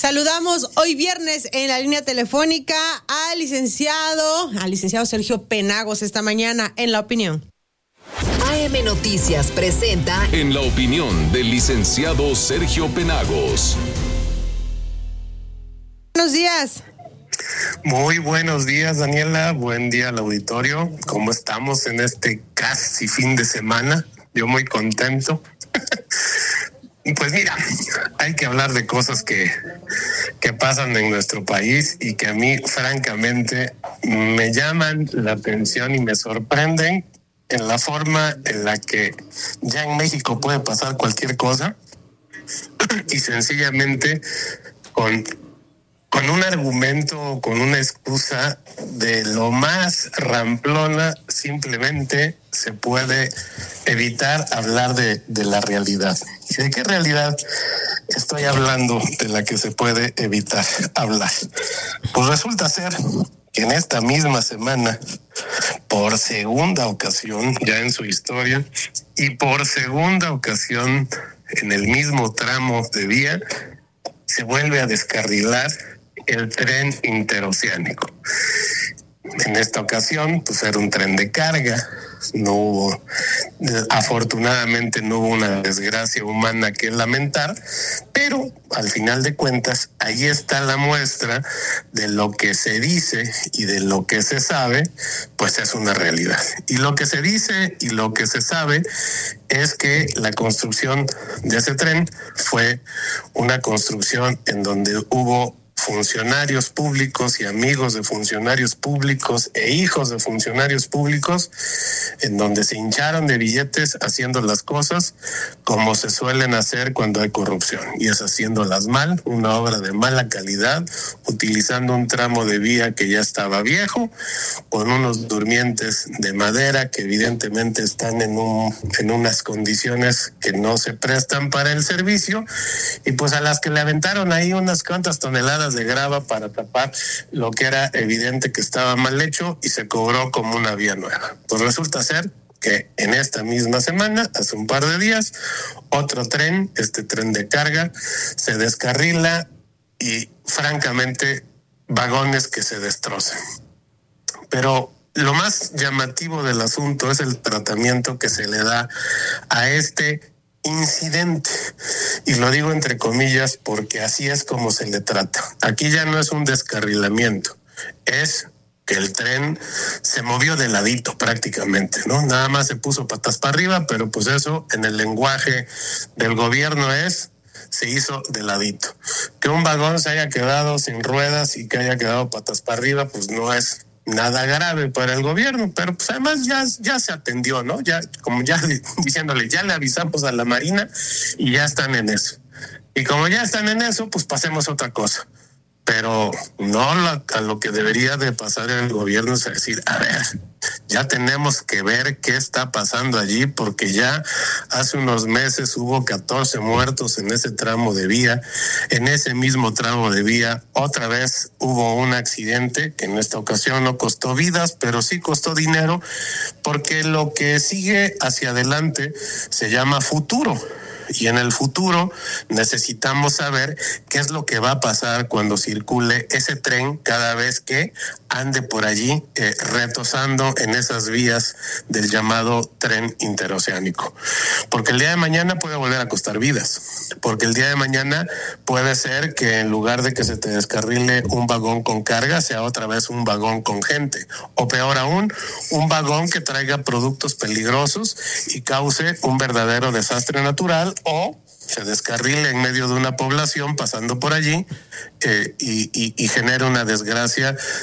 Saludamos hoy viernes en la línea telefónica al licenciado Sergio Penagos esta mañana en La Opinión. AM Noticias presenta En La Opinión del licenciado Sergio Penagos. Buenos días. Muy buenos días, Daniela. Buen día al auditorio. ¿Cómo estamos en este casi fin de semana? Yo muy contento. Pues mira, hay que hablar de cosas que pasan en nuestro país y que a mí, francamente, me llaman la atención y me sorprenden en la forma en la que ya en México puede pasar cualquier cosa y sencillamente con un argumento, con una excusa de lo más ramplona, simplemente se puede evitar hablar de la realidad. ¿Y de qué realidad estoy hablando de la que se puede evitar hablar? Pues resulta ser que en esta misma semana, por segunda ocasión ya en su historia y por segunda ocasión en el mismo tramo de vía, se vuelve a descarrilar el tren interoceánico. En esta ocasión, pues era un tren de carga. Afortunadamente no hubo una desgracia humana que lamentar, pero al final de cuentas, ahí está la muestra de lo que se dice y de lo que se sabe, pues es una realidad. Y lo que se dice y lo que se sabe es que la construcción de ese tren fue una construcción en donde hubo funcionarios públicos y amigos de funcionarios públicos e hijos de funcionarios públicos, en donde se hincharon de billetes haciendo las cosas como se suelen hacer cuando hay corrupción, y es haciéndolas mal, una obra de mala calidad, utilizando un tramo de vía que ya estaba viejo, con unos durmientes de madera que evidentemente están en unas condiciones que no se prestan para el servicio, y pues a las que le aventaron ahí unas cuantas toneladas de grava para tapar lo que era evidente que estaba mal hecho, y se cobró como una vía nueva. Pues resulta ser que en esta misma semana, hace un par de días, otro tren, este tren de carga, se descarrila y francamente vagones que se destrozan. Pero lo más llamativo del asunto es el tratamiento que se le da a este incidente, y lo digo entre comillas porque así es como se le trata. Aquí ya no es un descarrilamiento, es que el tren se movió de ladito prácticamente, ¿no? Nada más se puso patas para arriba, pero pues eso en el lenguaje del gobierno se hizo de ladito. Que un vagón se haya quedado sin ruedas y que haya quedado patas para arriba, pues no es nada grave para el gobierno, pero pues además ya se atendió, ¿no? Ya, como ya diciéndole, ya le avisamos a la Marina y ya están en eso. Y como ya están en eso, pues pasemos a otra cosa. Pero no a lo que debería de pasar el gobierno es decir, a ver, ya tenemos que ver qué está pasando allí, porque ya hace unos meses hubo 14 muertos en ese tramo de vía. En ese mismo tramo de vía otra vez hubo un accidente que en esta ocasión no costó vidas, pero sí costó dinero, porque lo que sigue hacia adelante se llama futuro. Y en el futuro necesitamos saber qué es lo que va a pasar cuando circule ese tren cada vez que ande por allí retosando en esas vías del llamado tren interoceánico. Porque el día de mañana puede volver a costar vidas. Porque el día de mañana puede ser que en lugar de que se te descarrile un vagón con carga, sea otra vez un vagón con gente. O peor aún, un vagón que traiga productos peligrosos y cause un verdadero desastre natural, o se descarrile en medio de una población pasando por allí y genere una desgracia